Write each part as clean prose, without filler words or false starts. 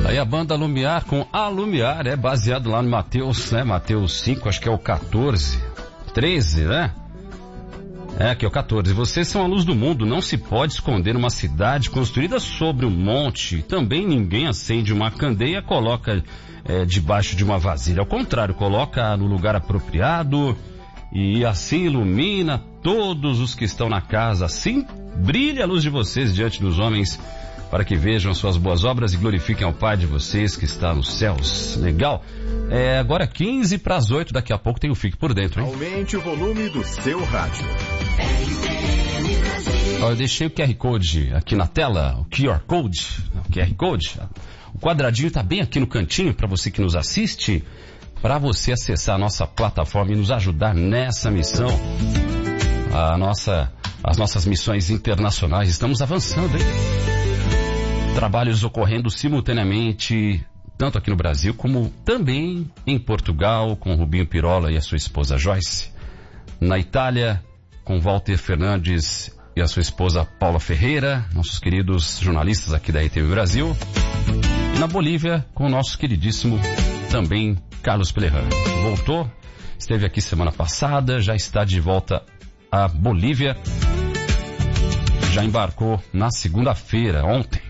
Aí a banda Lumiar com Alumiar é baseado lá no Mateus, né? Mateus 5, acho que é o 14, 13, né? É, aqui é o 14. Vocês são a luz do mundo, não se pode esconder uma cidade construída sobre um monte. Também ninguém acende uma candeia e coloca debaixo de uma vasilha. Ao contrário, coloca no lugar apropriado e assim ilumina todos os que estão na casa. Assim brilha a luz de vocês diante dos homens, para que vejam suas boas obras e glorifiquem ao Pai de vocês que está nos céus. Legal? Agora 15 para as 8, daqui a pouco tem o Fique por Dentro, hein? Aumente o volume do seu rádio. Eu deixei o QR Code aqui na tela, o QR Code, o quadradinho está bem aqui no cantinho para você que nos assiste, para você acessar a nossa plataforma e nos ajudar nessa missão. As nossas missões internacionais, estamos avançando, hein? Trabalhos ocorrendo simultaneamente, tanto aqui no Brasil como também em Portugal, com Rubinho Pirola e a sua esposa Joyce. Na Itália, com Walter Fernandes e a sua esposa Paula Ferreira, nossos queridos jornalistas aqui da RTV Brasil. E na Bolívia, com o nosso queridíssimo também Carlos Pelerran. Voltou, esteve aqui semana passada, já está de volta à Bolívia. Já embarcou na segunda-feira, ontem.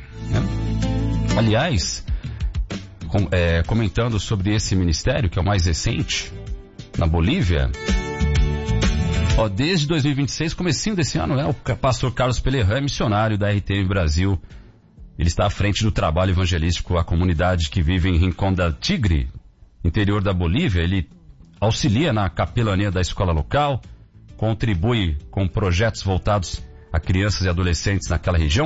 Aliás, comentando sobre esse ministério, que é o mais recente, na Bolívia, desde 2026, comecinho desse ano, o pastor Carlos Pelerran é missionário da RTV Brasil. Ele está à frente do trabalho evangelístico à comunidade que vive em Rincón del Tigre, interior da Bolívia. Ele auxilia na capelania da escola local, contribui com projetos voltados a crianças e adolescentes naquela região.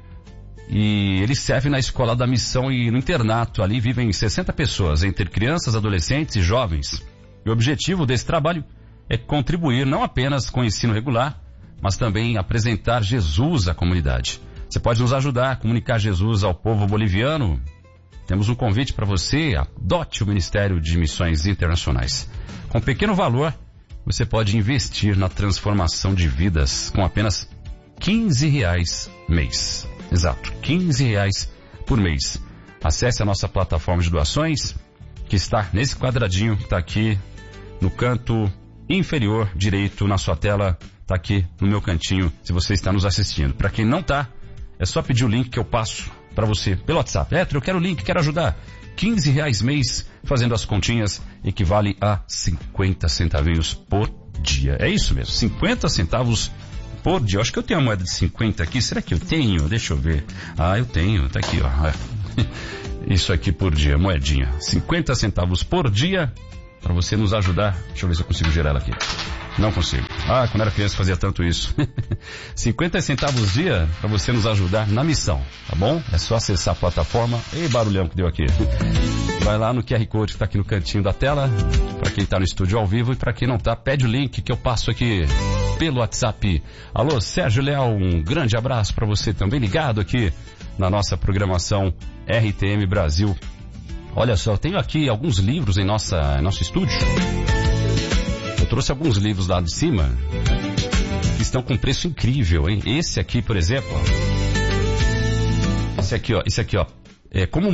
E ele serve na escola da missão e no internato. Ali vivem 60 pessoas, entre crianças, adolescentes e jovens. E o objetivo desse trabalho é contribuir não apenas com o ensino regular, mas também apresentar Jesus à comunidade. Você pode nos ajudar a comunicar Jesus ao povo boliviano? Temos um convite para você: adote o Ministério de Missões Internacionais. Com pequeno valor, você pode investir na transformação de vidas com apenas R$15 mês. Exato, R$15 por mês. Acesse a nossa plataforma de doações, que está nesse quadradinho, que está aqui no canto inferior direito na sua tela, está aqui no meu cantinho, se você está nos assistindo. Para quem não está, é só pedir o link que eu passo para você pelo WhatsApp. Eu quero o link, quero ajudar. R$15 mês, fazendo as continhas, equivale a 50 centavinhos por dia. É isso mesmo, 50 centavos por dia. Eu acho que eu tenho uma moeda de 50 aqui. Será que eu tenho? Deixa eu ver. Eu tenho. Tá aqui, Isso aqui por dia, moedinha. 50 centavos por dia para você nos ajudar. Deixa eu ver se eu consigo gerar ela aqui. Não consigo. Quando era criança fazia tanto isso. 50 centavos dia para você nos ajudar na missão, tá bom? É só acessar a plataforma. Ei, barulhão que deu aqui. Vai lá no QR Code que tá aqui no cantinho da tela, para quem tá no estúdio ao vivo, e para quem não tá, pede o link que eu passo aqui pelo WhatsApp. Alô, Sérgio Leal, um grande abraço para você também ligado aqui na nossa programação RTM Brasil. Olha só, eu tenho aqui alguns livros em nosso estúdio. Eu trouxe alguns livros lá de cima que estão com preço incrível, hein? Esse aqui, por exemplo, esse aqui, é como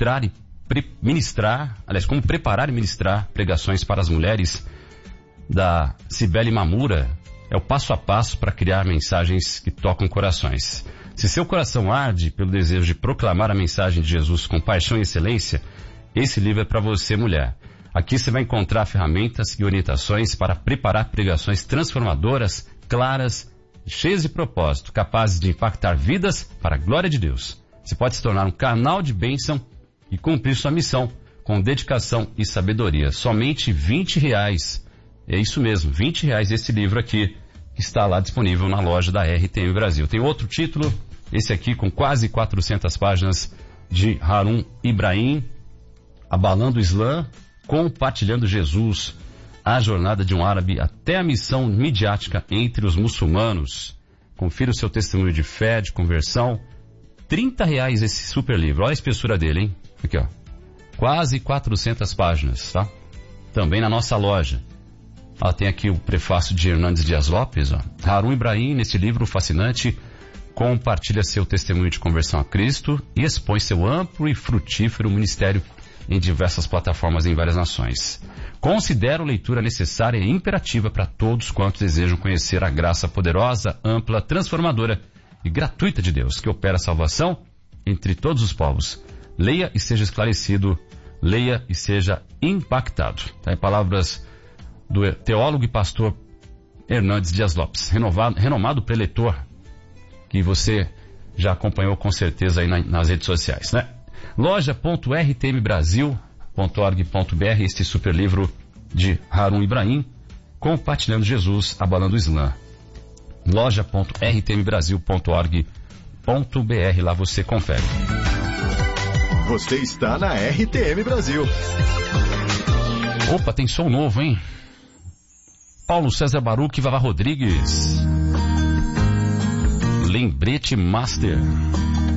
como preparar e ministrar pregações para as mulheres, da Cibele Mamura. É o passo a passo para criar mensagens que tocam corações. Se seu coração arde pelo desejo de proclamar a mensagem de Jesus com paixão e excelência, esse livro é para você, mulher. Aqui você vai encontrar ferramentas e orientações para preparar pregações transformadoras, claras, cheias de propósito, capazes de impactar vidas para a glória de Deus. Você pode se tornar um canal de bênção e cumprir sua missão com dedicação e sabedoria. Somente R$20. É isso mesmo, R$20 esse livro aqui, que está lá disponível na loja da RTM Brasil. Tem outro título, esse aqui com quase 400 páginas, de Harun Ibrahim, Abalando o Islã, Compartilhando Jesus, a jornada de um árabe até a missão midiática entre os muçulmanos. Confira o seu testemunho de fé, de conversão. R$30 esse super livro. Olha a espessura dele, hein? Aqui, quase 400 páginas, tá? Também na nossa loja. Tem aqui o prefácio de Hernandes Dias Lopes, Harun Ibrahim, nesse livro fascinante, compartilha seu testemunho de conversão a Cristo e expõe seu amplo e frutífero ministério em diversas plataformas em várias nações. Considero leitura necessária e imperativa para todos quantos desejam conhecer a graça poderosa, ampla, transformadora e gratuita de Deus, que opera a salvação entre todos os povos. Leia e seja esclarecido, leia e seja impactado. Tá? Palavras do teólogo e pastor Hernandes Dias Lopes, renomado preletor, que você já acompanhou com certeza aí nas redes sociais, né? loja.rtmbrasil.org.br, este super livro de Harun Ibrahim, Compartilhando Jesus, Abalando o Islã. loja.rtmbrasil.org.br, lá você confere. Você está na RTM Brasil. Opa, tem som novo, hein? Paulo César Baruch e Vavá Rodrigues. Lembrete Master.